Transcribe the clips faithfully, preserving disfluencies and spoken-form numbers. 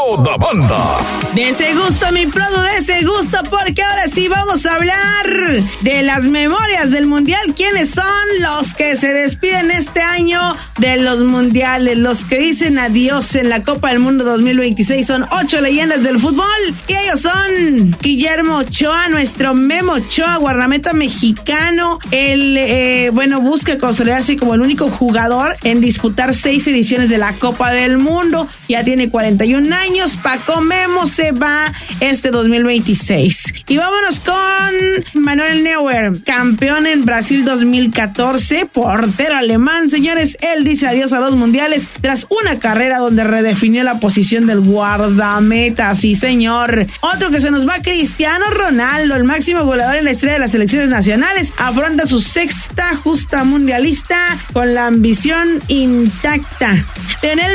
toda banda. De ese gusto, mi produ, de ese gusto, porque ahora sí vamos a hablar de las memorias del Mundial. ¿Quiénes son los que se despiden este año de los mundiales? Los que dicen adiós en la Copa del Mundo dos mil veintiséis son ocho leyendas del fútbol, y ellos son Guillermo Ochoa, nuestro Memo Ochoa, guardameta mexicano. Él, eh, bueno, busca consolidarse como el único jugador en disputar seis ediciones de la Copa del Mundo. Ya tiene cuarenta y un años. Paco Memo se va este dos mil veintiséis. Y vámonos con Manuel Neuer, campeón en Brasil dos mil catorce, portero alemán, señores. Él dice adiós a los mundiales tras una carrera donde redefinió la posición del guardameta. Sí, señor. Otro que se nos va, Cristiano Ronaldo, el máximo goleador en la historia de las selecciones nacionales, afronta su sexta justa mundialista con la ambición intacta. Lionel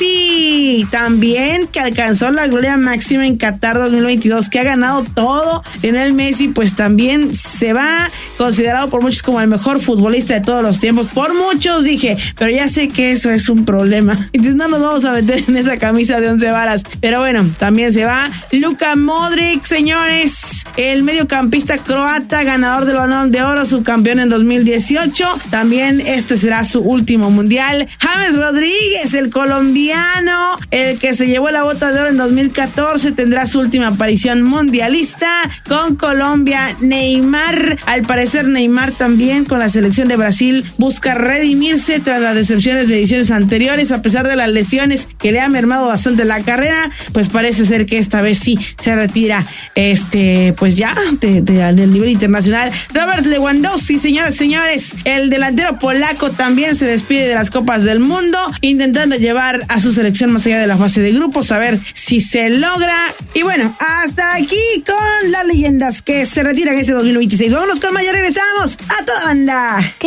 Messi, también, que alcanzó la gloria máxima en Qatar dos mil veintidós, que ha ganado todo. Lionel Messi, pues también se va, considerado por muchos como el mejor futbolista de todos los tiempos. Por muchos, dije, pero ya sé que eso es un problema. Entonces no nos vamos a meter en esa camisa de once varas. Pero bueno, también se va Luka Modric, señores, el mediocampista croata, ganador del Balón de Oro, subcampeón en dos mil dieciocho. También este será su último mundial. James Rodríguez, el colombiano, el que se llevó la bota de oro en dos mil catorce, tendrá su última aparición mundialista con Colombia. Neymar, al parecer Neymar también con la selección de Brasil busca redimirse tras las decepciones de ediciones anteriores, a pesar de las lesiones que le han mermado bastante la carrera. Pues parece ser que esta vez sí se retira, este, pues ya de, de, del nivel internacional. Robert Lewandowski, señoras y señores, el delantero polaco, también se despide de las Copas del Mundo, intentando llevar a su selección más allá de la fase de grupos, a ver si se logra. Y bueno, hasta aquí con las leyendas que se retiran este dos mil veintiséis. Vámonos con más, ya regresamos a toda banda.